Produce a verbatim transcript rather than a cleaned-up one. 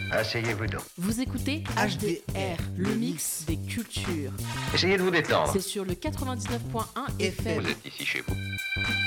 Asseyez-vous donc. Vous écoutez H D R, le mix des cultures. Essayez de vous détendre. C'est sur le quatre-vingt-dix-neuf point un F M. Vous êtes ici chez vous.